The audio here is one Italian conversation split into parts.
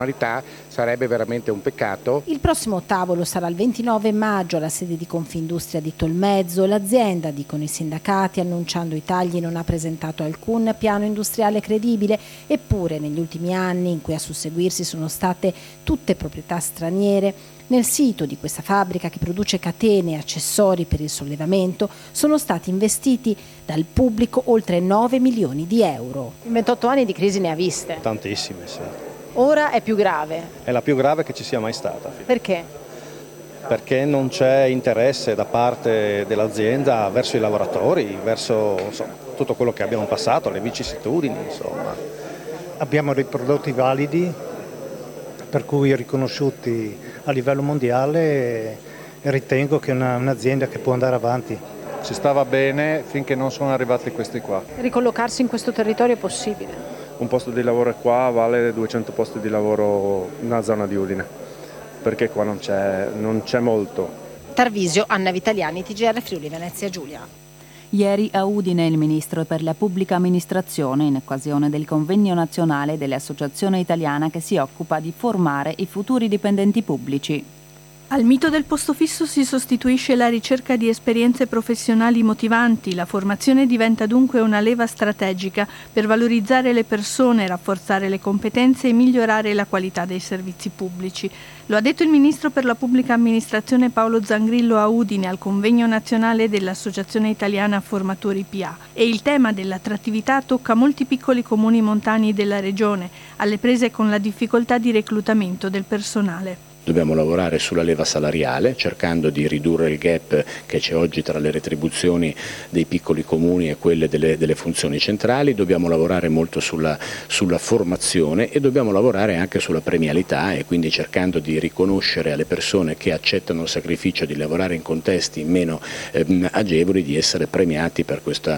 Sarebbe veramente un peccato. Il prossimo tavolo sarà il 29 maggio alla sede di Confindustria di Tolmezzo. L'azienda, dicono i sindacati, annunciando i tagli, non ha presentato alcun piano industriale credibile, eppure negli ultimi anni, in cui a susseguirsi sono state tutte proprietà straniere, nel sito di questa fabbrica che produce catene e accessori per il sollevamento sono stati investiti dal pubblico oltre 9 milioni di euro. In 28 anni di crisi ne ha viste? Tantissime, sì. Ora è più grave. È la più grave che ci sia mai stata. Perché? Perché non c'è interesse da parte dell'azienda verso i lavoratori, verso tutto quello che abbiamo passato, le vicissitudini, insomma. Abbiamo dei prodotti validi, per cui riconosciuti a livello mondiale, e ritengo che è un'azienda che può andare avanti. Si stava bene finché non sono arrivati questi qua. Ricollocarsi in questo territorio è possibile? Un posto di lavoro qua vale 200 posti di lavoro nella zona di Udine, perché qua non c'è molto. Tarvisio, Anna Vitaliani, TGR Friuli Venezia Giulia. Ieri a Udine il ministro per la pubblica amministrazione, in occasione del convegno nazionale dell'associazione italiana che si occupa di formare i futuri dipendenti pubblici. Al mito del posto fisso si sostituisce la ricerca di esperienze professionali motivanti. La formazione diventa dunque una leva strategica per valorizzare le persone, rafforzare le competenze e migliorare la qualità dei servizi pubblici. Lo ha detto il ministro per la pubblica amministrazione Paolo Zangrillo a Udine al convegno nazionale dell'Associazione Italiana Formatori PA. E il tema dell'attrattività tocca molti piccoli comuni montani della regione, alle prese con la difficoltà di reclutamento del personale. Dobbiamo lavorare sulla leva salariale, cercando di ridurre il gap che c'è oggi tra le retribuzioni dei piccoli comuni e quelle delle funzioni centrali. Dobbiamo lavorare molto sulla formazione e dobbiamo lavorare anche sulla premialità, e quindi cercando di riconoscere alle persone che accettano il sacrificio di lavorare in contesti meno agevoli, di essere premiati per questa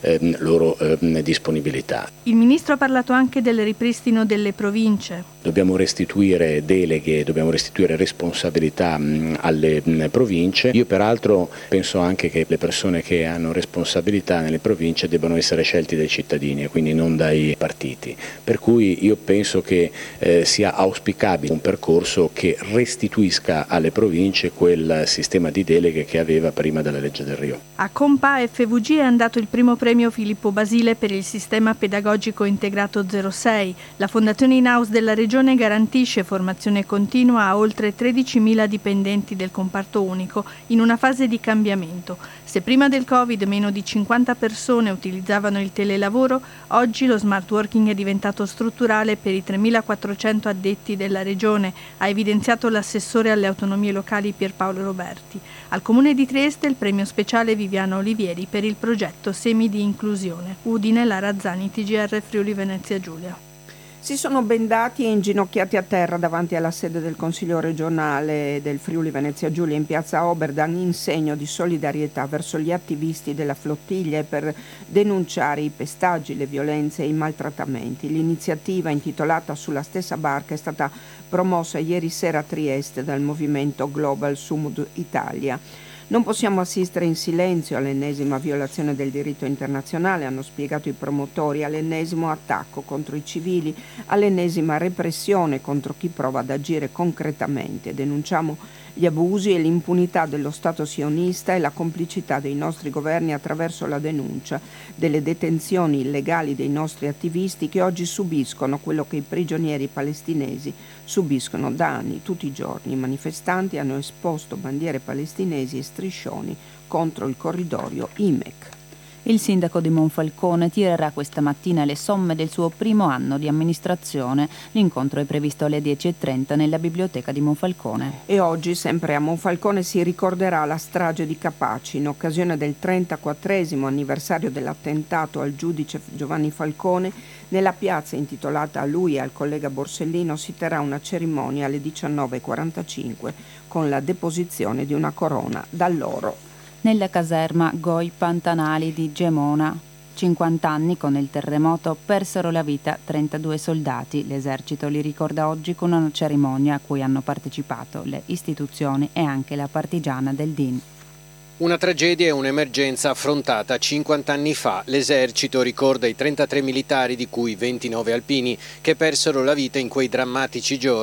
loro disponibilità. Il ministro ha parlato anche del ripristino delle province. Dobbiamo restituire deleghe, dobbiamo restituire responsabilità alle province. Io peraltro penso anche che le persone che hanno responsabilità nelle province debbano essere scelti dai cittadini e quindi non dai partiti. Per cui io penso che sia auspicabile un percorso che restituisca alle province quel sistema di deleghe che aveva prima della legge del Rio. A Compa FVG è andato il primo premio Filippo Basile per il sistema pedagogico integrato 06. La fondazione in-house della regione garantisce formazione continua a oltre 13.000 dipendenti del comparto unico in una fase di cambiamento. Se prima del Covid meno di 50 persone utilizzavano il telelavoro, oggi lo smart working è diventato strutturale per i 3.400 addetti della regione, ha evidenziato l'assessore alle autonomie locali Pierpaolo Roberti. Al Comune di Trieste il premio speciale Viviana Olivieri per il progetto Semi di Inclusione. Udine, Lara Razzani, TGR Friuli Venezia Giulia. Si sono bendati e inginocchiati a terra davanti alla sede del Consiglio regionale del Friuli Venezia Giulia in piazza Oberdan in segno di solidarietà verso gli attivisti della flottiglia e per denunciare i pestaggi, le violenze e i maltrattamenti. L'iniziativa, intitolata Sulla stessa barca, è stata promossa ieri sera a Trieste dal movimento Global Sumud Italia. Non possiamo assistere in silenzio all'ennesima violazione del diritto internazionale, hanno spiegato i promotori, all'ennesimo attacco contro i civili, all'ennesima repressione contro chi prova ad agire concretamente. Denunciamo gli abusi e l'impunità dello Stato sionista e la complicità dei nostri governi attraverso la denuncia delle detenzioni illegali dei nostri attivisti che oggi subiscono quello che i prigionieri palestinesi subiscono da anni, tutti i giorni. I manifestanti hanno esposto bandiere palestinesi e striscioni contro il corridoio IMEC. Il sindaco di Monfalcone tirerà questa mattina le somme del suo primo anno di amministrazione. L'incontro è previsto alle 10:30 nella biblioteca di Monfalcone. E oggi, sempre a Monfalcone, si ricorderà la strage di Capaci. In occasione del 34esimo anniversario dell'attentato al giudice Giovanni Falcone, nella piazza intitolata a lui e al collega Borsellino si terrà una cerimonia alle 19:45 con la deposizione di una corona d'alloro. Nella caserma Goi Pantanali di Gemona, 50 anni con il terremoto, persero la vita 32 soldati. L'esercito li ricorda oggi con una cerimonia a cui hanno partecipato le istituzioni e anche la partigiana del DIN. Una tragedia e un'emergenza affrontata 50 anni fa. L'esercito ricorda i 33 militari, di cui 29 alpini, che persero la vita in quei drammatici giorni.